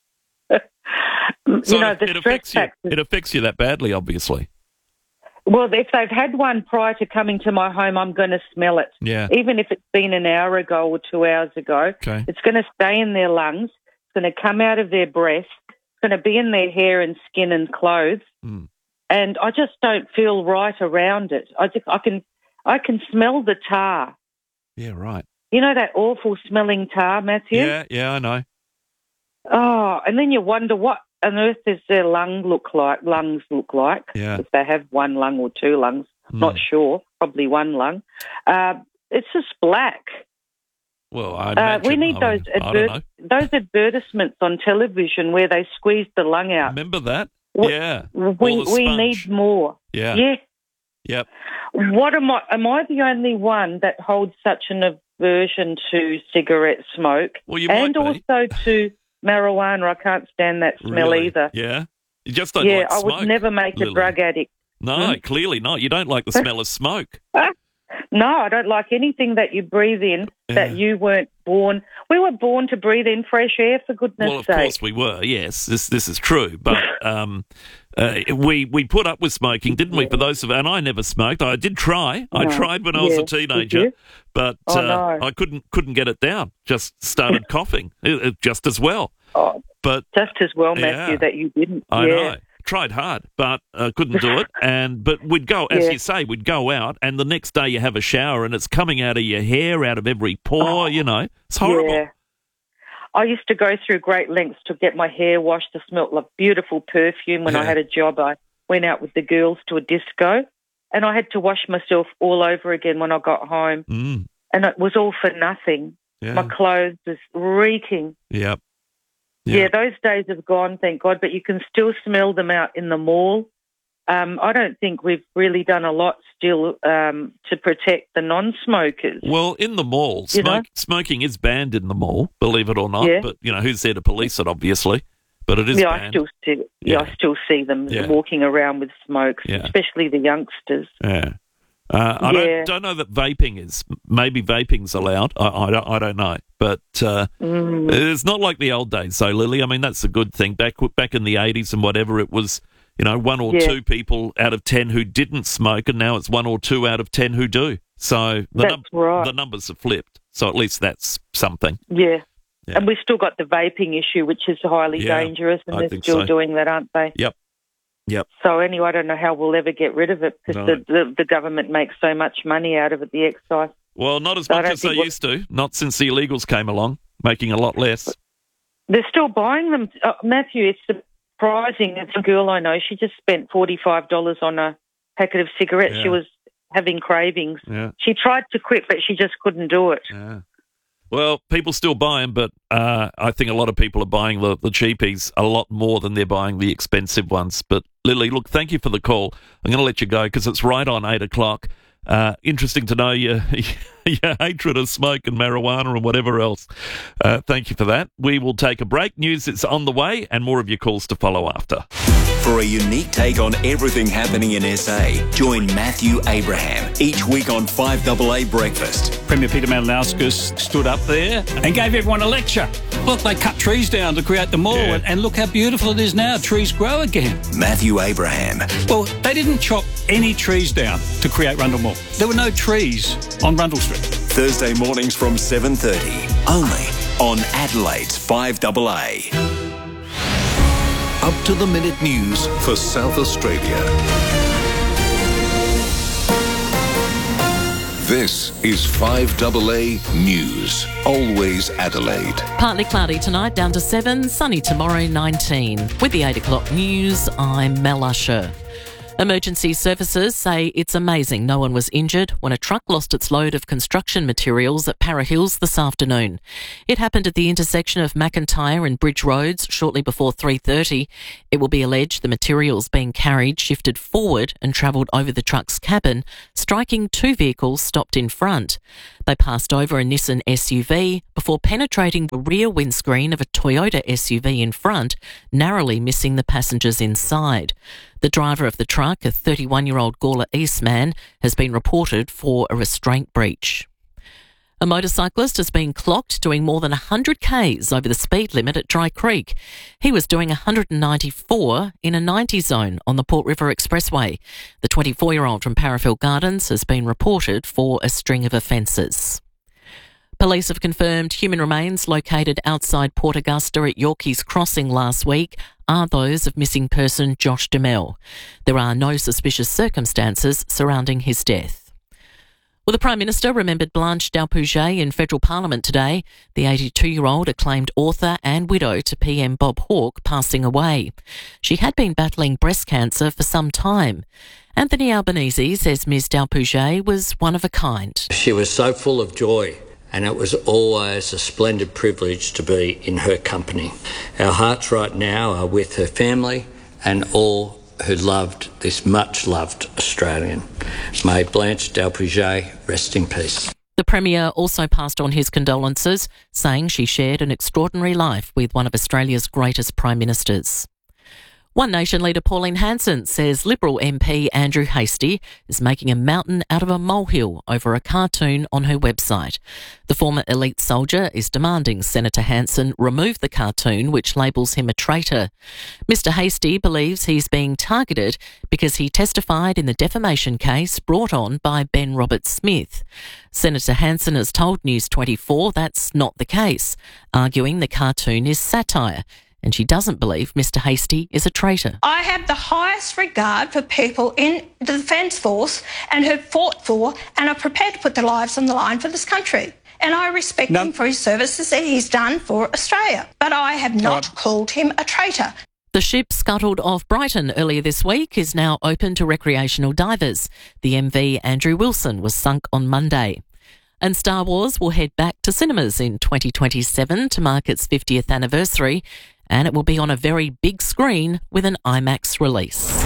You So know, it, the it stress affects you. factor. It affects you that badly, obviously. Well, if they've had one prior to coming to my home, I'm going to smell it. Yeah. Even if it's been an hour ago or two hours ago, Okay. it's going to stay in their lungs. It's going to come out of their breath. It's going to be in their hair and skin and clothes. Mm. And I just don't feel right around it. I just, I can, I can smell the tar. Yeah, right. You know that awful smelling tar, Matthew? Yeah, yeah, I know. Oh, and then you wonder what on earth does their lung look like? Lungs look like? Yeah. If they have one lung or two lungs, Mm. not sure. Probably one lung. Uh, it's just black. Well, I Uh, imagine, we need I those mean, I don't know. adver- those advertisements on television where they squeeze the lung out. Remember that? We- yeah. We Or the we sponge. need more. Yeah. Yeah. Yep. What am I? Am I the only one that holds such an aversion to cigarette smoke? Well, you and might be. also to marijuana. I can't stand that smell Really? either. Yeah. You just don't yeah, like I smoke. would never make Lily. a drug addict. No, Hmm? clearly not. You don't like the smell of smoke. No, I don't like anything that you breathe in that Yeah. you weren't born. We were born to breathe in fresh air, for goodness Well, of sake. course we were. Yes, this this is true. But um, uh, we we put up with smoking, didn't we? For those of and I never smoked. I did try. I No. tried when I was Yeah, a did teenager, you? but Oh, uh, no. I couldn't couldn't get it down. Just started coughing, It- it just as well. Oh, but just as well, Matthew, Yeah. that you didn't. I yeah. know. Tried hard, but uh, couldn't do it. And but we'd go, as Yeah. you say, we'd go out, and the next day you have a shower, and it's coming out of your hair, out of every pore. You know, it's horrible. Yeah. I used to go through great lengths to get my hair washed. It smelled like beautiful perfume. When I Yeah. had a job, I went out with the girls to a disco, and I had to wash myself all over again when I got home. Mm. And it was all for nothing. Yeah. My clothes was reeking. Yep. Yeah. those days have gone, thank God, but you can still smell them out in the mall. Um, I don't think we've really done a lot still um, to protect the non-smokers. Well, in the mall, You know? smoke, smoking is banned in the mall, believe it or not. Yeah. But, you know, who's there to police it, obviously? But it is yeah, I banned. still see. Yeah, Yeah. I still see them Yeah. walking around with smokes, Yeah. especially the youngsters. Yeah. Uh, I Yeah. don't, don't know that vaping is. Maybe vaping's allowed. I, I, don't, I don't know. But uh, Mm. it's not like the old days, so, Lily. I mean, that's a good thing. Back back in the eighties and whatever, it was, you know, one or Yeah. two people out of ten who didn't smoke, and now it's one or two out of ten who do. So the, That's right. the numbers have flipped. So at least that's something. Yeah. Yeah. And we've still got the vaping issue, which is highly Yeah, dangerous, and I they're think still so. doing that, aren't they? Yep. Yep. So anyway, I don't know how we'll ever get rid of it because No. the, the, the government makes so much money out of it, the excise. Well, not as So I much don't as they think we'll- used to. Not since the illegals came along, making a lot less. They're still buying them. Uh, Matthew, it's surprising. It's a girl I know. She just spent forty-five dollars on a packet of cigarettes. Yeah. She was having cravings. Yeah. She tried to quit, but she just couldn't do it. Yeah. Well, people still buy them, but uh, I think a lot of people are buying the, the cheapies a lot more than they're buying the expensive ones. But, Lily, look, thank you for the call. I'm going to let you go because it's right on eight o'clock. Uh, interesting to know your, your hatred of smoke and marijuana and whatever else. Uh, thank you for that. We will take a break. News is on the way and more of your calls to follow after. For a unique take on everything happening in S A, join Matthew Abraham each week on five A A Breakfast. Premier Peter Malinauskas stood up there and gave everyone a lecture. Look, they cut trees down to create the mall, Yeah. and, and look how beautiful it is now. Trees grow again. Matthew Abraham. Well, they didn't chop any trees down to create Rundle Mall. There were no trees on Rundle Street. Thursday mornings from seven thirty, only on Adelaide's five A A. Up to the minute news for South Australia. This is five A A News. Always Adelaide. Partly cloudy tonight, down to seven. Sunny tomorrow, nineteen. With the eight o'clock news, I'm Mel Usher. Emergency services say it's amazing no one was injured when a truck lost its load of construction materials at Para Hills this afternoon. It happened at the intersection of McIntyre and Bridge Roads shortly before three thirty. It will be alleged the materials being carried shifted forward and travelled over the truck's cabin, striking two vehicles stopped in front. They passed over a Nissan S U V before penetrating the rear windscreen of a Toyota S U V in front, narrowly missing the passengers inside. The driver of the truck, a thirty-one-year-old Gawler East man, has been reported for a restraint breach. A motorcyclist has been clocked doing more than one hundred kays over the speed limit at Dry Creek. He was doing one hundred ninety-four in a ninety zone on the Port River Expressway. The twenty-four-year-old from Parafield Gardens has been reported for a string of offences. Police have confirmed human remains located outside Port Augusta at Yorkeys Crossing last week are those of missing person Josh Demel. There are no suspicious circumstances surrounding his death. Well, the Prime Minister remembered Blanche Dalpouget in Federal Parliament today, the eighty-two-year-old acclaimed author and widow to P M Bob Hawke passing away. She had been battling breast cancer for some time. Anthony Albanese says Miz Dalpouget was one of a kind. She was so full of joy, and it was always a splendid privilege to be in her company. Our hearts right now are with her family and all who loved this much-loved Australian. May Blanche Dalpouget rest in peace. The Premier also passed on his condolences, saying she shared an extraordinary life with one of Australia's greatest Prime Ministers. One Nation leader Pauline Hanson says Liberal M P Andrew Hastie is making a mountain out of a molehill over a cartoon on her website. The former elite soldier is demanding Senator Hanson remove the cartoon which labels him a traitor. Mister Hastie believes he's being targeted because he testified in the defamation case brought on by Ben Roberts-Smith. Senator Hanson has told News twenty-four that's not the case, arguing the cartoon is satire, and she doesn't believe Mister Hastie is a traitor. I have the highest regard for people in the Defence Force and who've fought for and are prepared to put their lives on the line for this country. And I respect no. him for his services that he's done for Australia. But I have not no. called him a traitor. The ship scuttled off Brighton earlier this week is now open to recreational divers. The M V Andrew Wilson was sunk on Monday. And Star Wars will head back to cinemas in twenty twenty-seven to mark its fiftieth anniversary, and it will be on a very big screen with an IMAX release.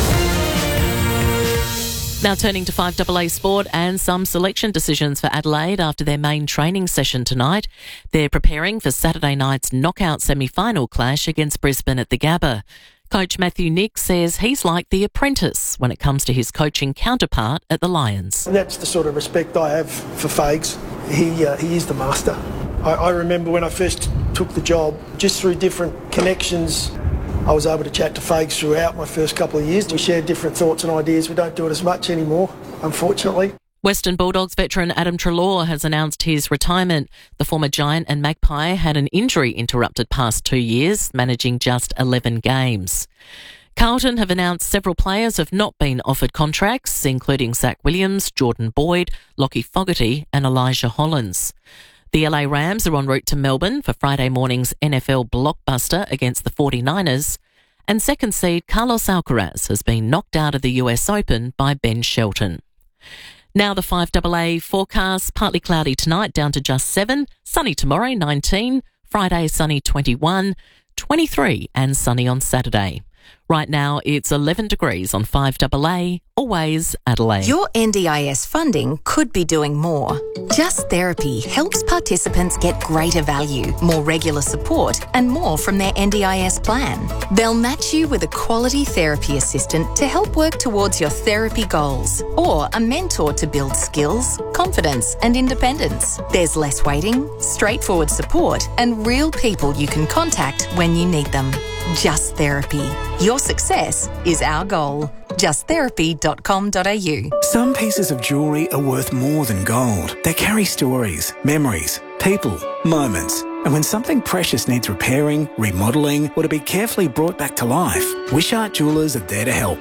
Now turning to five A A Sport and some selection decisions for Adelaide after their main training session tonight. They're preparing for Saturday night's knockout semi-final clash against Brisbane at the Gabba. Coach Matthew Nick says he's like the apprentice when it comes to his coaching counterpart at the Lions. That's the sort of respect I have for Fags. He, uh, he is the master. I, I remember when I first took the job, just through different connections, I was able to chat to Fags throughout my first couple of years. We shared different thoughts and ideas. We don't do it as much anymore, unfortunately. Western Bulldogs veteran Adam Treloar has announced his retirement. The former Giant and Magpie had an injury-interrupted past two years, managing just eleven games. Carlton have announced several players have not been offered contracts, including Zach Williams, Jordan Boyd, Lockie Fogarty and Elijah Hollins. The L A Rams are en route to Melbourne for Friday morning's N F L blockbuster against the forty-niners. And second seed Carlos Alcaraz has been knocked out of the U S Open by Ben Shelton. Now the five A A forecast, partly cloudy tonight down to just seven, sunny tomorrow nineteen, Friday sunny twenty-one, twenty-three and sunny on Saturday. Right now it's eleven degrees on five A A, always Adelaide. Your N D I S funding could be doing more. Just Therapy helps participants get greater value, more regular support and more from their N D I S plan. They'll match you with a quality therapy assistant to help work towards your therapy goals, or a mentor to build skills, confidence and independence. There's less waiting, straightforward support and real people you can contact when you need them. Just Therapy. Your success is our goal. just therapy dot com dot a u. Some pieces of jewellery are worth more than gold. They carry stories, memories, people, moments. And when something precious needs repairing, remodelling, or to be carefully brought back to life, Wishart Jewellers are there to help. For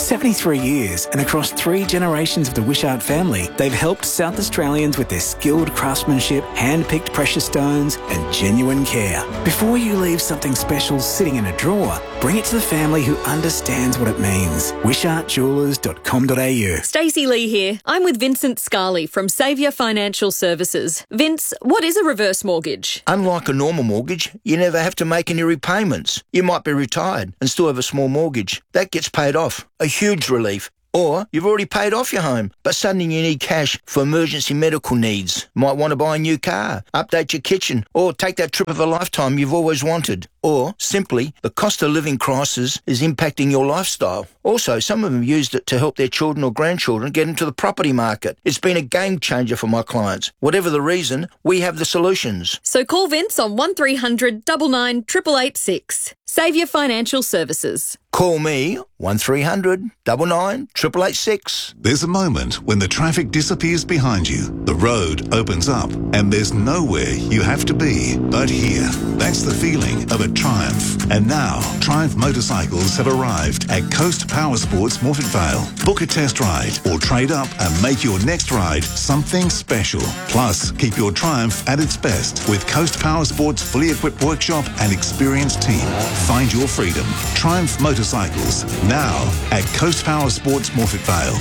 seventy-three years and across three generations of the Wishart family, they've helped South Australians with their skilled craftsmanship, hand-picked precious stones and genuine care. Before you leave something special sitting in a drawer, bring it to the family who understands what it means. wishart jewellers dot com dot a u. Stacey Lee here. I'm with Vincent Scarley from Saviour Financial Services. Vince, what is a reverse mortgage? Unlike a normal mortgage, you never have to make any repayments. You might be retired and still have a small mortgage. That gets paid off. A huge relief. Or you've already paid off your home, but suddenly you need cash for emergency medical needs. Might want to buy a new car, update your kitchen, or take that trip of a lifetime you've always wanted. Or, simply, the cost of living crisis is impacting your lifestyle. Also, some of them used it to help their children or grandchildren get into the property market. It's been a game changer for my clients. Whatever the reason, we have the solutions. So call Vince on one three hundred nine nine eight eight eight six. Saviour Financial Services. Call me, one three hundred nine nine eight eight eight six. There's a moment when the traffic disappears behind you, the road opens up, and there's nowhere you have to be but here. That's the feeling of a Triumph. And now, Triumph motorcycles have arrived at Coast Power Sports Morphett Vale. Book a test ride or trade up and make your next ride something special. Plus, keep your Triumph at its best with Coast Power Sports' fully equipped workshop and experienced team. Find your freedom. Triumph Motorcycles, now at Coast Power Sports Morphett Vale.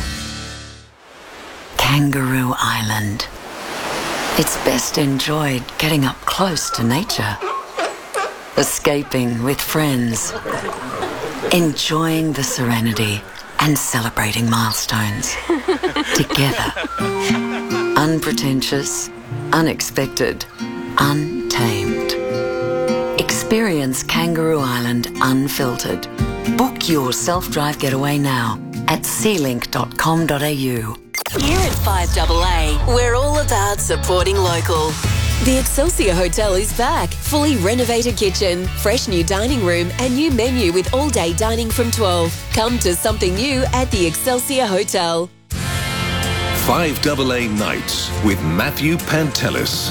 Kangaroo Island. It's best enjoyed getting up close to nature. Escaping with friends. Enjoying the serenity and celebrating milestones. Together. Unpretentious, unexpected, untamed. Experience Kangaroo Island unfiltered. Book your self-drive getaway now at sea link dot com dot a u. Here at five A A, we're all about supporting local. The Excelsior Hotel is back. Fully renovated kitchen, fresh new dining room and new menu with all-day dining from twelve. Come to something new at the Excelsior Hotel. five A A Nights with Matthew Pantelis.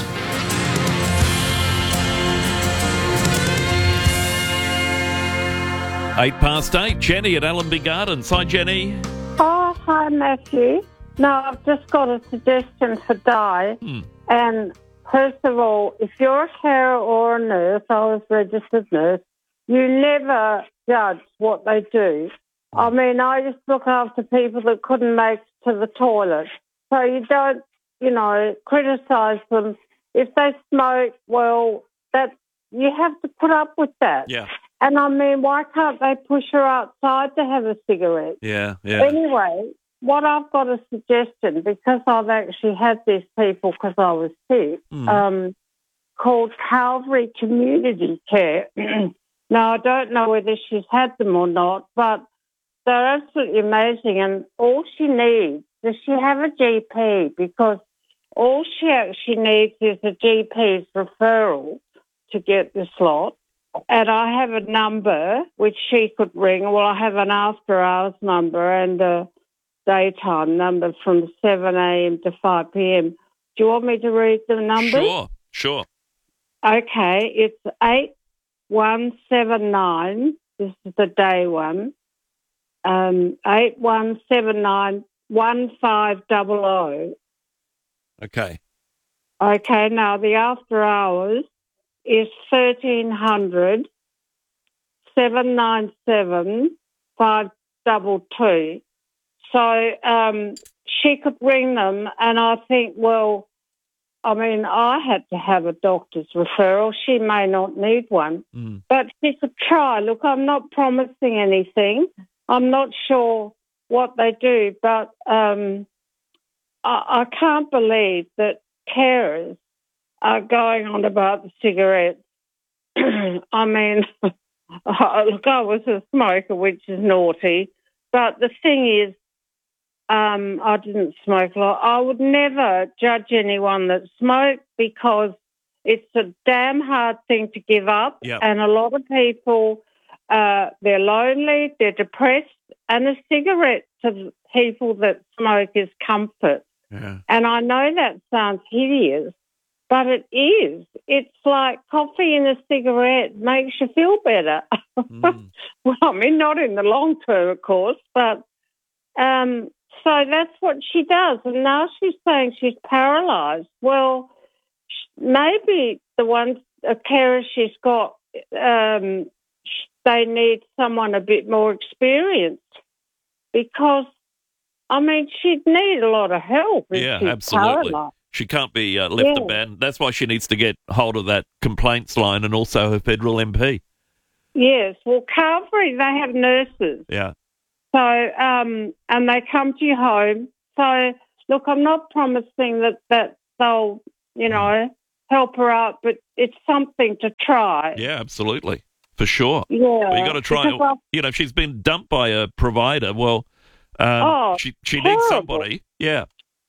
Eight past eight. Jenny at Allenby Gardens. Hi, Jenny. Oh, hi, Matthew. No, I've just got a suggestion for Di. Hmm. And first of all, if you're a carer or a nurse, I was a registered nurse, you never judge what they do. I mean, I used to look after people that couldn't make it to the toilet. So you don't, you know, criticise them. If they smoke, well, that you have to put up with that. Yeah. And I mean, why can't they push her outside to have a cigarette? Yeah, yeah. Anyway, what I've got a suggestion, because I've actually had these people because I was sick, Mm. um, called Calvary Community Care. Now, I don't know whether she's had them or not, but they're absolutely amazing. And all she needs, does she have a G P? Because all she actually needs is a G P's referral to get this lot. And I have a number which she could ring. Well, I have an after-hours number and a daytime number from seven a.m. to five p.m. Do you want me to read the number? Sure, sure. Okay, it's eight one seven nine. This is the day one. Um, eight one seven nine one five zero zero. Okay. Okay, now the after-hours is thirteen hundred seven nine seven five two two. So um, she could ring them, and I think, well, I mean, I had to have a doctor's referral. She may not need one, Mm. but she could try. Look, I'm not promising anything. I'm not sure what they do, but um, I, I can't believe that carers are going on about the cigarettes. I mean, look, I was a smoker, which is naughty, but the thing is, um, I didn't smoke a lot. I would never judge anyone that smoked because it's a damn hard thing to give up, Yep. and a lot of people, uh, they're lonely, they're depressed, and a cigarette to people that smoke is comfort. Yeah. And I know that sounds hideous, but it is. It's like coffee and a cigarette makes you feel better. Mm. Well, I mean, not in the long term, of course, but Um, so that's what she does. And now she's saying she's paralysed. Well, sh- maybe the ones, the carers she's got, um, sh- they need someone a bit more experienced because, I mean, she'd need a lot of help if Yeah, she's absolutely. paralysed. She can't be uh, left Yeah. abandoned. That's why she needs to get hold of that complaints line and also her federal M P. Yes, well, Calvary, they have nurses. Yeah. So, um, and they come to your home. So, look, I'm not promising that, that they'll, you know, help her out, but it's something to try. Yeah, absolutely. For sure. Yeah. But you got to try. because I- You know, if she's been dumped by a provider, well, um, Oh, she, she needs terrible. somebody. Yeah.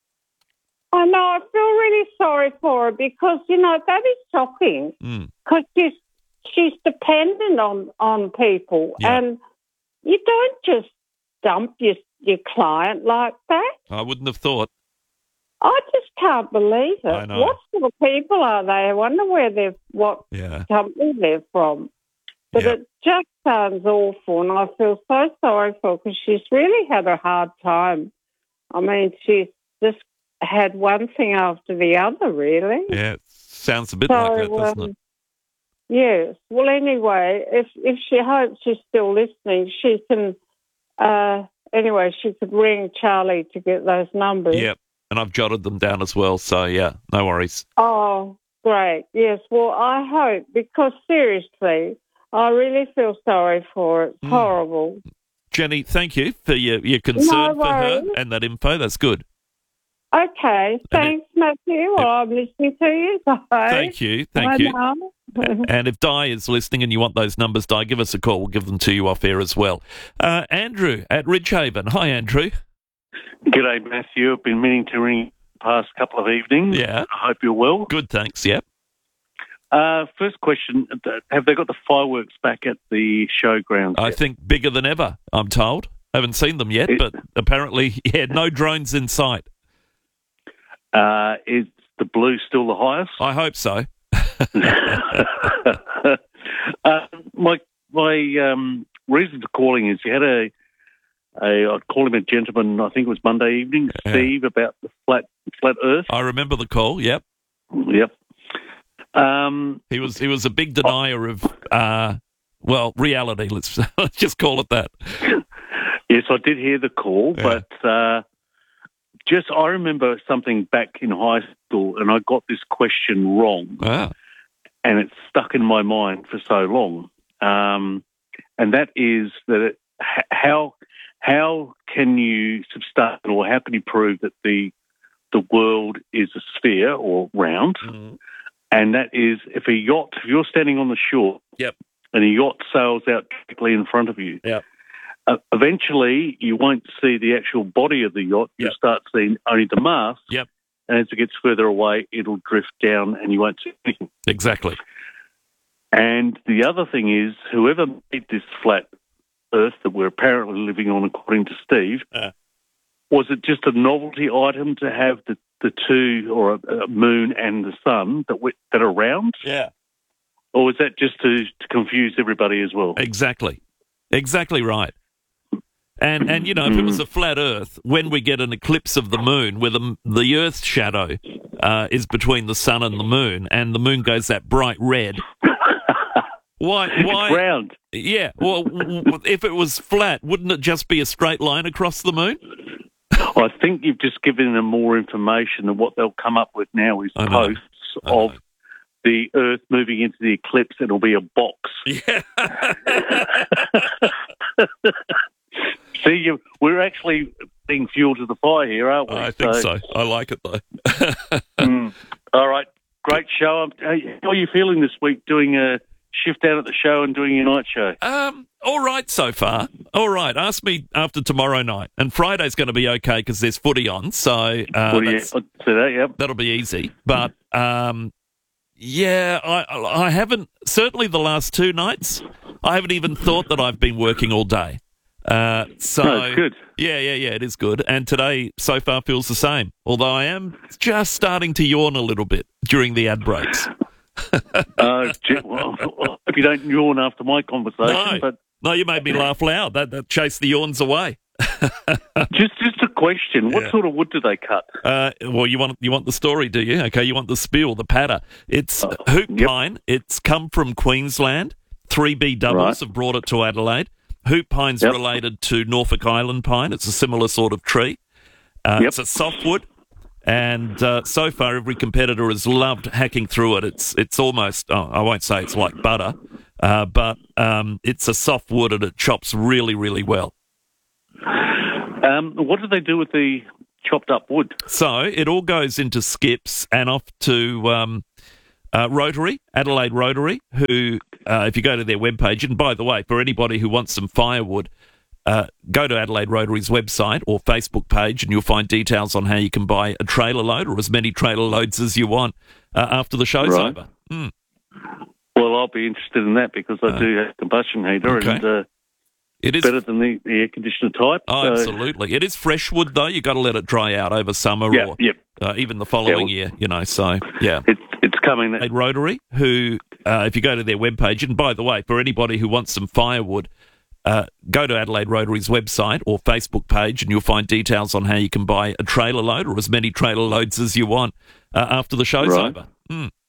I know, I feel really sorry for her because, you know, that is shocking Mm. because she's, she's dependent on, on people Yeah. and you don't just dump your, your client like that. I wouldn't have thought. I just can't believe it. I know. What sort of people are they? I wonder where they're, what Yeah. company they're from. But Yeah. it just sounds awful, and I feel so sorry for her because she's really had a hard time. I mean, she's just had one thing after the other, really. Yeah, it sounds a bit So, like that, doesn't um, it? Yes. Well, anyway, if if she hopes she's still listening, she can. Uh, anyway, she could ring Charlie to get those numbers. Yep. And I've jotted them down as well. So, yeah, no worries. Oh, great. Yes. Well, I hope because seriously, I really feel sorry for her. It's Mm. horrible. Jenny, thank you for your, your concern No for her worries. and that info. That's good. Okay. Thanks, Matthew. Well, I'm listening to you. Bye. Thank you. Thank Bye you. now. And if Di is listening and you want those numbers, Di, give us a call. We'll give them to you off air as well. Uh, Andrew at Ridgehaven. Hi, Andrew. G'day, Matthew. I've been meaning to ring the past couple of evenings. Yeah. I hope you're well. Good, thanks. Yep. Uh, first question, have they got the fireworks back at the showgrounds? I think bigger than ever, I'm told. Haven't seen them yet, It- but apparently, yeah, no drones in sight. Uh, is the blue still the highest? I hope so. uh, my my um, reason for calling is you had a, a I'd call him a gentleman, I think it was Monday evening, Yeah. Steve, about the flat flat Earth. I remember the call, yep. Yep. Um, He was he was a big denier of, uh, well, reality, let's, let's just call it that. Yes, I did hear the call, Yeah. but uh, just I remember something back in high school, and I got this question wrong, Ah. and it's stuck in my mind for so long. Um, and that is that it, h- how how can you substantiate or how can you prove that the the world is a sphere or round? Mm. And that is if a yacht, if you're standing on the shore, Yep. and a yacht sails out directly in front of you. Yep. Uh, eventually, you won't see the actual body of the yacht. You'll Yep. start seeing only the mast. Yep. And as it gets further away, it'll drift down and you won't see anything. Exactly. And the other thing is, whoever made this flat Earth that we're apparently living on, according to Steve, Uh. was it just a novelty item to have the, the two, or a, a moon and the sun that we, that are round? Yeah. Or was that just to, to confuse everybody as well? Exactly. Exactly right. And, and you know, if it was a flat Earth, when we get an eclipse of the moon, where the, the Earth's shadow uh, is between the sun and the moon, and the moon goes that bright red, why? why? It's round. Yeah. Well, w- w- if it was flat, wouldn't it just be a straight line across the moon? I think you've just given them more information, and what they'll come up with now is I know. posts I of know. the Earth moving into the eclipse. It'll be a box. Yeah. See, you, we're actually being fuel to the fire here, aren't we? I think so. I like it, though. Mm. All right. Great show. Um, hey, how are you feeling this week doing a shift down at the show and doing your night show? Um, all right so far. All right. Ask me after tomorrow night. And Friday's going to be okay because there's footy on, so uh, Well, yeah, that's- I'd say that, yep. that'll be easy. But um, yeah, I I haven't, certainly the last two nights, I haven't even thought that I've been working all day. Uh, so No, it's good. Yeah, yeah, yeah, it is good. And today so far feels the same. Although I am just starting to yawn a little bit during the ad breaks. uh, gee, well, I hope you don't yawn after my conversation. No, But no, you made me laugh loud. That that chased the yawns away. just just a question. What Yeah. sort of wood do they cut? Uh, well, you want you want the story, do you? Okay, you want the spiel, the patter. It's Uh, hoop yep. pine. It's come from Queensland. three B doubles Right. have brought it to Adelaide. Hoop pine's Yep. related to Norfolk Island pine. It's a similar sort of tree. Uh, Yep. It's a softwood. And uh, so far, every competitor has loved hacking through it. It's it's almost, oh, I won't say it's like butter, uh, but um, it's a soft wood and it chops really, really well. Um, what do they do with the chopped up wood? So it all goes into skips and off to um, uh, Rotary, Adelaide Rotary, who, uh, if you go to their webpage, and by the way, for anybody who wants some firewood, Uh, go to Adelaide Rotary's website or Facebook page and you'll find details on how you can buy a trailer load or as many trailer loads as you want uh, after the show's Right. over. Mm. Well, I'll be interested in that because I Uh, do have a combustion heater okay. and uh, It is better than the, the air conditioner type. Oh, so- absolutely. It is fresh wood, though. You've got to let it dry out over summer Yeah, or yep. uh, even the following Yeah, year, you know. So, yeah. It's, it's coming. Adelaide Rotary, who, uh, if you go to their webpage, and by the way, for anybody who wants some firewood, uh, go to Adelaide Rotary's website or Facebook page and you'll find details on how you can buy a trailer load or as many trailer loads as you want uh, after the show's Right. over. Mm.